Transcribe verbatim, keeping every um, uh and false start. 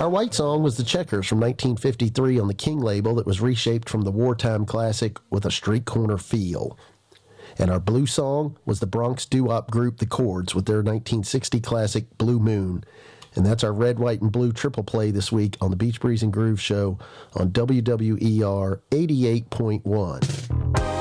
Our white song was The Checkers from nineteen fifty-three on the King label that was reshaped from the wartime classic with a street corner feel. And our blue song was the Bronx doo-wop group The Chords with their nineteen sixty classic Blue Moon. And that's our red, white, and blue triple play this week on the Beach Breeze and Groove Show on W W E R eighty-eight point one.